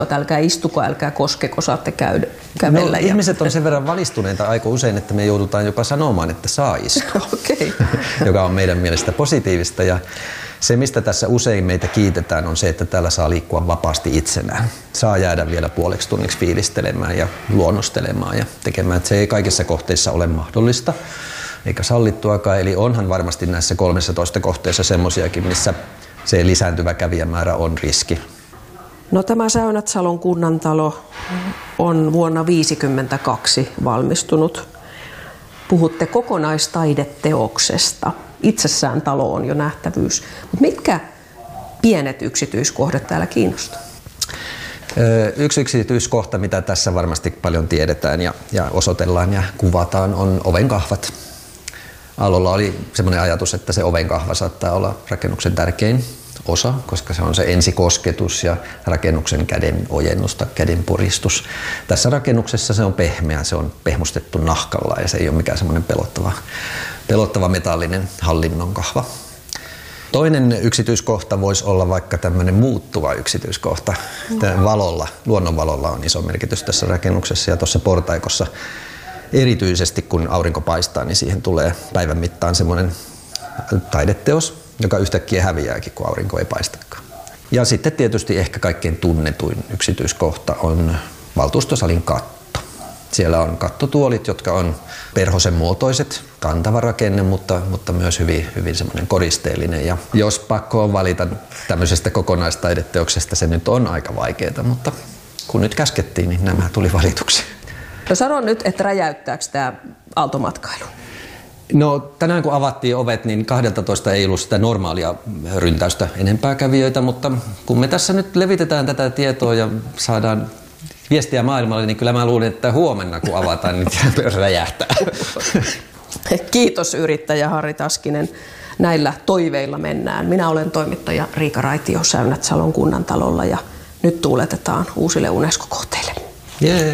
Älkää istuko, älkää koskeko, saatte kävellä. No, ihmiset on sen verran valistuneita aika usein, että me joudutaan jopa sanomaan, että saa istua, Okay. joka on meidän mielestä positiivista. Ja se, mistä tässä usein meitä kiitetään, on se, että täällä saa liikkua vapaasti itsenään. Saa jäädä vielä puoleksi tunniksi fiilistelemään ja luonnostelemaan ja tekemään. Että se ei kaikissa kohteissa ole mahdollista eikä sallittuakaan. Eli onhan varmasti näissä 13 kohteessa semmoisiakin, missä se lisääntyvä kävijämäärä on riski. No, tämä Säynät-Salon kunnantalo on vuonna 1952 valmistunut. Puhutte kokonaistaideteoksesta. Itsessään talo on jo nähtävyys. Mutta mitkä pienet yksityiskohdat täällä kiinnostaa? Yksi yksityiskohta, mitä tässä varmasti paljon tiedetään ja osoitellaan ja kuvataan, on ovenkahvat. Aallolla oli semmoinen ajatus, että se ovenkahva saattaa olla rakennuksen tärkein osa, koska se on se ensikosketus ja rakennuksen käden ojennus tai käden puristus. Tässä rakennuksessa se on pehmeä, se on pehmustettu nahkalla ja se ei ole mikään semmoinen pelottava metallinen hallinnon kahva. Toinen yksityiskohta voisi olla vaikka tämmöinen muuttuva yksityiskohta. Valolla, luonnonvalolla on iso merkitys tässä rakennuksessa ja tuossa portaikossa erityisesti kun aurinko paistaa, niin siihen tulee päivän mittaan semmoinen taideteos, joka yhtäkkiä häviääkin, kun aurinko ei paistakaan. Ja sitten tietysti ehkä kaikkein tunnetuin yksityiskohta on valtuustosalin katto. Siellä on kattotuolit, jotka on perhosen muotoiset, kantava rakenne, mutta myös hyvin semmoinen koristeellinen. Ja jos pakko on valita tämmöisestä kokonaistaideteoksesta, se nyt on aika vaikeaa, mutta kun nyt käskettiin, niin nämä tuli valituksi. No, sano nyt, että räjäyttääkö tämä aaltomatkailu? No, tänään kun avattiin ovet, niin 12 ei ollut sitä normaalia ryntäystä enempää kävijöitä, mutta kun me tässä nyt levitetään tätä tietoa ja saadaan viestiä maailmalle, niin kyllä mä luulen, että huomenna kun avataan, niin myös räjähtää. Kiitos yrittäjä Harri Taskinen. Näillä toiveilla mennään. Minä olen toimittaja Riika Raitio Säynät-Salon kunnantalolla ja nyt tuuletetaan uusille UNESCO-kohteille. Yeah.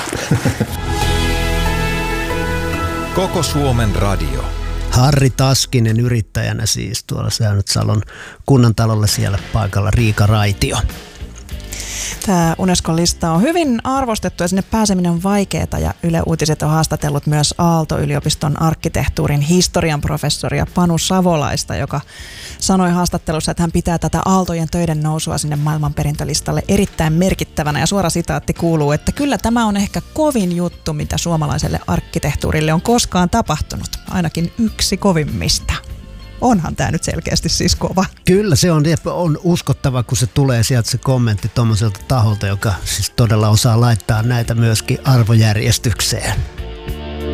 Koko Suomen radio. Harri Taskinen yrittäjänä siis tuolla Säynät-Salon kunnantalolla, siellä paikalla Riika Raitio. Tämä UNESCO-lista on hyvin arvostettu ja sinne pääseminen on vaikeaa ja Yle Uutiset on haastatellut myös Aalto-yliopiston arkkitehtuurin historian professoria Panu Savolaista, joka sanoi haastattelussa, että hän pitää tätä aaltojen töiden nousua sinne maailmanperintölistalle erittäin merkittävänä ja suora sitaatti kuuluu, että kyllä tämä on ehkä kovin juttu, mitä suomalaiselle arkkitehtuurille on koskaan tapahtunut, ainakin yksi kovimmista. Onhan tämä nyt selkeästi siis kova. Kyllä se on uskottava, kun se tulee sieltä se kommentti tuommoiselta taholta, joka siis todella osaa laittaa näitä myöskin arvojärjestykseen.